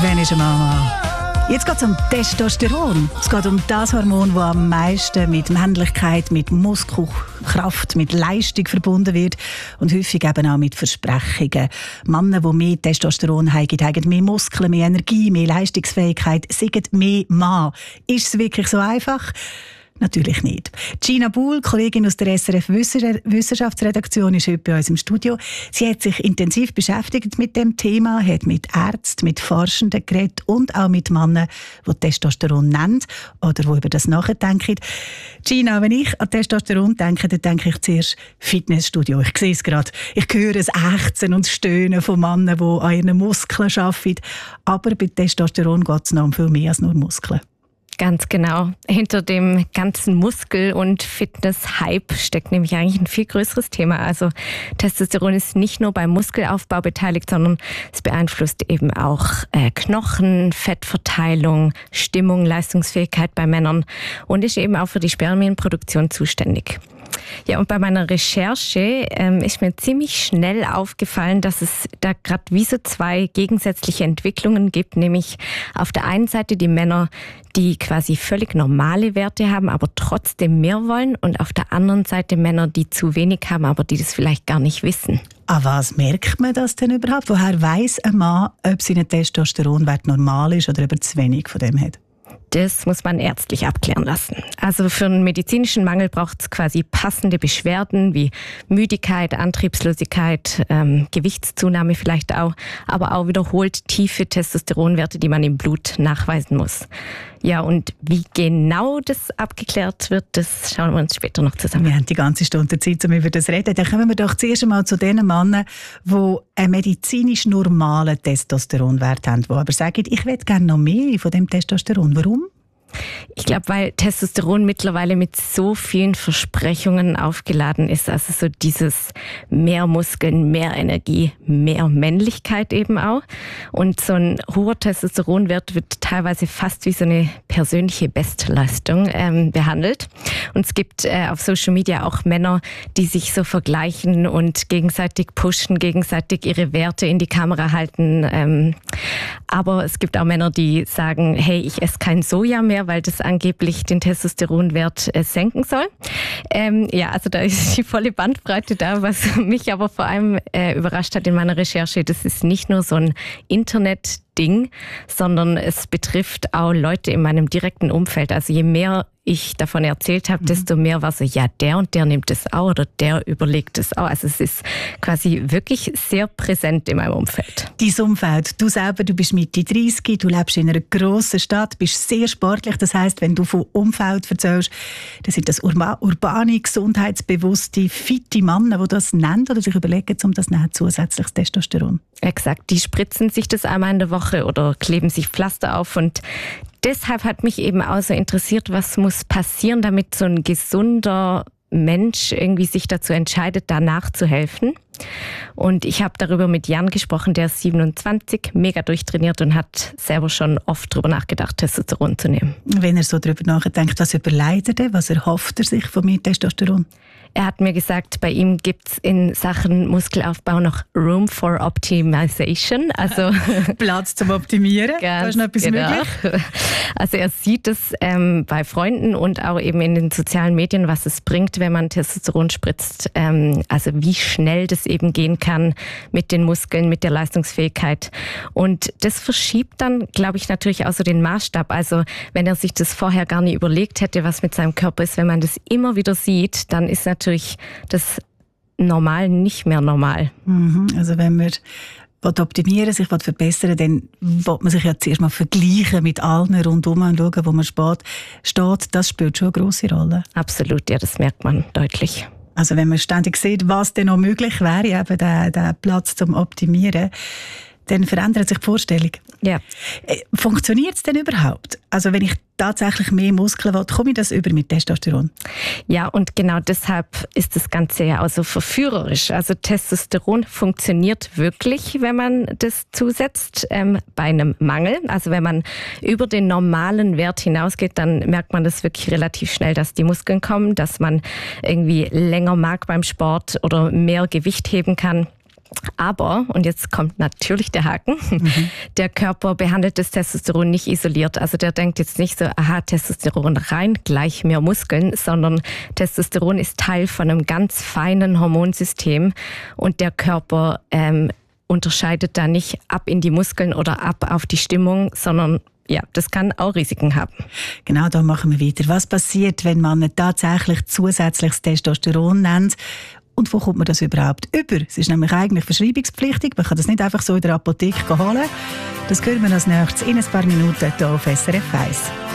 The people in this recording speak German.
Wenn ist eine Mama? Jetzt geht es um Testosteron. Es geht um das Hormon, das am meisten mit Männlichkeit, mit Muskelkraft, mit Leistung verbunden wird und häufig eben auch mit Versprechungen. Männer, die mehr Testosteron haben, haben mehr Muskeln, mehr Energie, mehr Leistungsfähigkeit, sind mehr Mann. Ist es wirklich so einfach? Natürlich nicht. Gina Buhl, Kollegin aus der SRF Wissenschaftsredaktion, ist heute bei uns im Studio. Sie hat sich intensiv beschäftigt mit dem Thema, hat mit Ärzten, mit Forschenden geredet und auch mit Männern, die Testosteron nennen oder die über das nachdenken. Gina, wenn ich an Testosteron denke, dann denke ich zuerst Fitnessstudio. Ich sehe es gerade. Ich höre das Ächzen und das Stöhnen von Männern, die an ihren Muskeln arbeiten. Aber bei Testosteron geht es noch um viel mehr als nur Muskeln. Ganz genau. Hinter dem ganzen Muskel- und Fitness-Hype steckt nämlich eigentlich ein viel größeres Thema. Also Testosteron ist nicht nur beim Muskelaufbau beteiligt, sondern es beeinflusst eben auch Knochen, Fettverteilung, Stimmung, Leistungsfähigkeit bei Männern und ist eben auch für die Spermienproduktion zuständig. Ja, und bei meiner Recherche ist mir ziemlich schnell aufgefallen, dass es da gerade wie so zwei gegensätzliche Entwicklungen gibt, nämlich auf der einen Seite die Männer, die quasi völlig normale Werte haben, aber trotzdem mehr wollen, und auf der anderen Seite Männer, die zu wenig haben, aber die das vielleicht gar nicht wissen. An was merkt man das denn überhaupt? Woher weiss ein Mann, ob sein Testosteronwert normal ist oder ob er zu wenig von dem hat? Das muss man ärztlich abklären lassen. Also für einen medizinischen Mangel braucht es quasi passende Beschwerden wie Müdigkeit, Antriebslosigkeit, Gewichtszunahme vielleicht auch, aber auch wiederholt tiefe Testosteronwerte, die man im Blut nachweisen muss. Ja, und wie genau das abgeklärt wird, das schauen wir uns später noch zusammen. Wir haben die ganze Stunde Zeit, um über das zu reden. Dann kommen wir doch zuerst einmal zu den Männern, die einen medizinisch normalen Testosteronwert haben, die aber sagen, ich will gerne noch mehr von dem Testosteron. Warum? Ich glaube, weil Testosteron mittlerweile mit so vielen Versprechungen aufgeladen ist. Also so dieses mehr Muskeln, mehr Energie, mehr Männlichkeit eben auch. Und so ein hoher Testosteronwert wird teilweise fast wie so eine persönliche Bestleistung behandelt. Und es gibt auf Social Media auch Männer, die sich so vergleichen und gegenseitig pushen, gegenseitig ihre Werte in die Kamera halten. Aber es gibt auch Männer, die sagen, hey, ich esse kein Soja mehr, weil das angeblich den Testosteronwert senken soll. Ja, also da ist die volle Bandbreite da. Was mich aber vor allem überrascht hat in meiner Recherche, das ist nicht nur so ein Internet-Ding, sondern es betrifft auch Leute in meinem direkten Umfeld. Also je mehr ich davon erzählt habe, desto mehr war so, ja, der und der nimmt es auch oder der überlegt es auch. Also es ist quasi wirklich sehr präsent in meinem Umfeld. Dein Umfeld, du selber, du bist Mitte 30, du lebst in einer grossen Stadt, bist sehr sportlich. Das heisst, wenn du von Umfeld erzählst, dann sind das urbane, gesundheitsbewusste, fitte Männer, die das nennen oder sich überlegen, um das nehmen, zusätzliches Testosteron. Exakt, die spritzen sich das einmal in der Woche oder kleben sich Pflaster auf, und deshalb hat mich eben auch so interessiert, was muss passieren, damit so ein gesunder Mensch irgendwie sich dazu entscheidet, da nachzuhelfen. Und ich habe darüber mit Jan gesprochen, der ist 27, mega durchtrainiert und hat selber schon oft darüber nachgedacht, Testosteron zu nehmen. Wenn er so darüber nachdenkt, was überlegt er denn? Was erhofft er sich von mehr Testosteron? Er hat mir gesagt, bei ihm gibt's in Sachen Muskelaufbau noch Room for Optimization. Also Platz zum Optimieren. Da ist noch etwas möglich. Also er sieht es bei Freunden und auch eben in den sozialen Medien, was es bringt, wenn man Testosteron spritzt. Also wie schnell das eben gehen kann mit den Muskeln, mit der Leistungsfähigkeit. Und das verschiebt dann, glaube ich, natürlich auch so den Maßstab. Also wenn er sich das vorher gar nicht überlegt hätte, was mit seinem Körper ist, wenn man das immer wieder sieht, dann ist natürlich das Normal nicht mehr normal. Also wenn man optimieren, sich verbessern, dann will man sich ja zuerst mal vergleichen mit allen rundherum und schauen, wo man steht. Das spielt schon eine grosse Rolle. Absolut, ja, das merkt man deutlich. Also wenn man ständig sieht, was denn noch möglich wäre, eben der Platz zum Optimieren, dann verändert sich die Vorstellung. Ja. Funktioniert es denn überhaupt? Also wenn ich tatsächlich mehr Muskeln will, komme ich das über mit Testosteron? Ja, und genau deshalb ist das Ganze ja auch so verführerisch. Also Testosteron funktioniert wirklich, wenn man das zusetzt, bei einem Mangel. Also wenn man über den normalen Wert hinausgeht, dann merkt man das wirklich relativ schnell, dass die Muskeln kommen, dass man irgendwie länger mag beim Sport oder mehr Gewicht heben kann. Aber, und jetzt kommt natürlich der Haken, der Körper behandelt das Testosteron nicht isoliert. Also der denkt jetzt nicht so, aha, Testosteron rein, gleich mehr Muskeln, sondern Testosteron ist Teil von einem ganz feinen Hormonsystem und der Körper unterscheidet da nicht ab in die Muskeln oder ab auf die Stimmung, sondern ja, das kann auch Risiken haben. Genau, da machen wir weiter. Was passiert, wenn man tatsächlich zusätzliches Testosteron nennt? Und wo kommt man das überhaupt über? Es ist nämlich eigentlich verschreibungspflichtig. Man kann das nicht einfach so in der Apotheke holen. Das hören wir als nächstes in ein paar Minuten hier auf SRF 1.